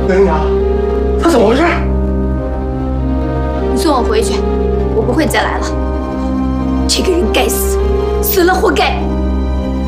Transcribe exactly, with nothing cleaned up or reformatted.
德英娘，他怎么回事？ 你送我回去，我不会再来了。这个人该死，死了活该。